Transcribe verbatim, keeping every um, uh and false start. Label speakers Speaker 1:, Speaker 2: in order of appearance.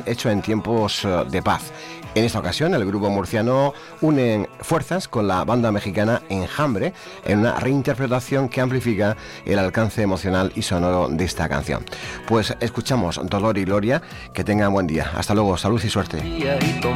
Speaker 1: hecho en tiempos de paz. En esta ocasión, el grupo murciano une fuerzas con la banda mexicana Enjambre en una reinterpretación que amplifica el alcance emocional y sonoro de esta canción. Pues escuchamos Dolor y Gloria. Que tengan buen día. Hasta luego. Salud y suerte.